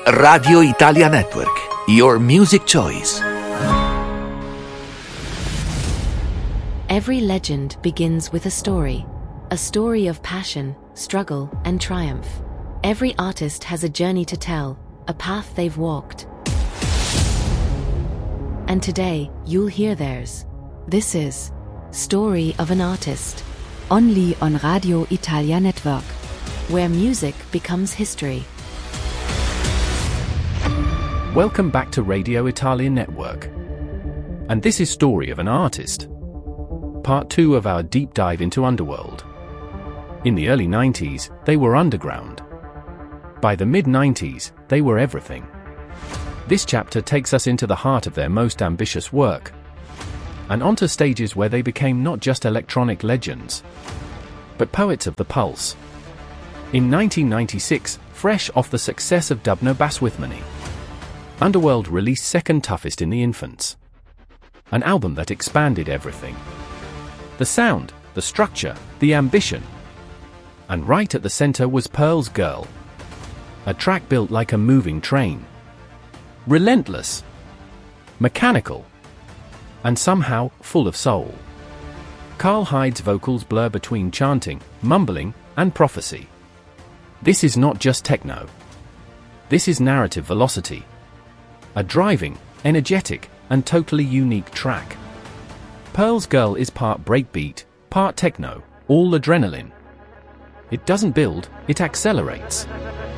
Radio Italia Network, your music choice. Every legend begins with a story of passion, struggle, and triumph. Every artist has a journey to tell, a path they've walked. And today, you'll hear theirs. This is Story of an Artist, only on Radio Italia Network, where music becomes history. Welcome back to Radio Italia Network. And this is Story of an Artist, part 2 of our deep dive into Underworld. In the early 90s, they were underground. By the mid-90s, they were everything. This chapter takes us into the heart of their most ambitious work, and onto stages where they became not just electronic legends, but poets of the pulse. In 1996, fresh off the success of Dubno Baswithmani, Underworld released Second Toughest in the Infants, an album that expanded everything. The sound, the structure, the ambition. And right at the center was Pearl's Girl, a track built like a moving train. Relentless, mechanical, and somehow full of soul. Carl Hyde's vocals blur between chanting, mumbling, and prophecy. This is not just techno. This is narrative velocity. A driving, energetic, and totally unique track. Pearl's Girl is part breakbeat, part techno, all adrenaline. It doesn't build, it accelerates.